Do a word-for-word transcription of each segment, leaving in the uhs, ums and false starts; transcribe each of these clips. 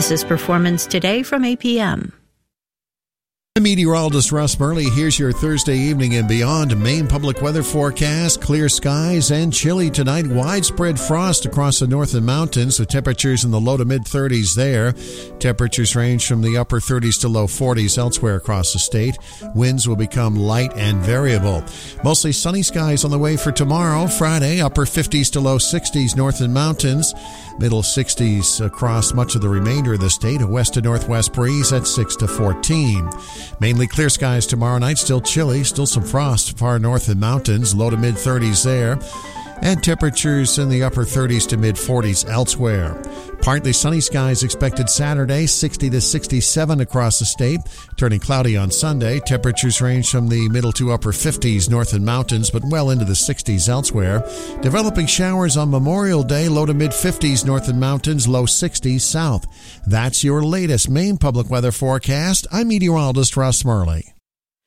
This is Performance Today from A P M. I'm meteorologist Russ Murley. Here's your Thursday evening and beyond Maine public weather forecast. Clear skies and chilly tonight. Widespread frost across the northern mountains with temperatures in the low to mid thirties there. Temperatures range from the upper thirties to low forties elsewhere across the state. Winds will become light and variable. Mostly sunny skies on the way for tomorrow, Friday. Upper fifties to low sixties northern mountains. Middle sixties across much of the remainder of the state. A west to northwest breeze at six to fourteen. Mainly clear skies tomorrow night, still chilly, still some frost far north in mountains, low to mid thirties there, and temperatures in the upper thirties to mid forties elsewhere. Partly sunny skies expected Saturday, sixty to sixty-seven across the state, turning cloudy on Sunday. Temperatures range from the middle to upper fifties north in mountains, but well into the sixties elsewhere. Developing showers on Memorial Day, low to mid fifties north in mountains, low sixties south. That's your latest Maine public weather forecast. I'm meteorologist Russ Murley.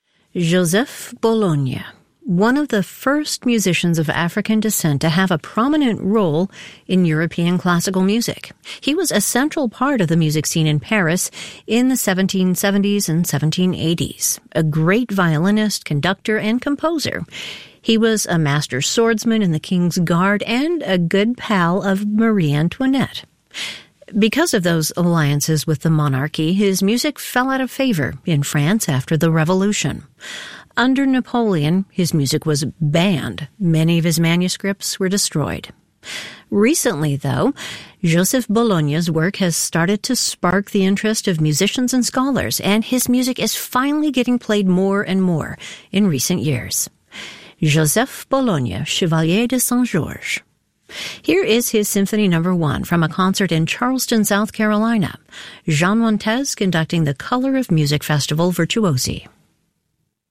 Joseph Bologna, one of the first musicians of African descent to have a prominent role in European classical music. He was a central part of the music scene in Paris in the seventeen seventies and seventeen eighties. A great violinist, conductor, and composer. He was a master swordsman in the King's Guard and a good pal of Marie Antoinette. Because of those alliances with the monarchy, his music fell out of favor in France after the Revolution. Under Napoleon, his music was banned. Many of his manuscripts were destroyed. Recently, though, Joseph Bologna's work has started to spark the interest of musicians and scholars, and his music is finally getting played more and more in recent years. Joseph Bologna, Chevalier de Saint-Georges. Here is his Symphony Number One from a concert in Charleston, South Carolina. Jean Montez conducting the Color of Music Festival Virtuosi.